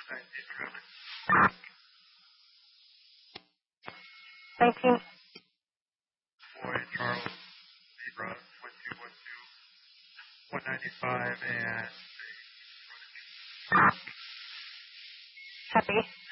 19. Boy, Charles, Zebra, 1212, 195, and Copy.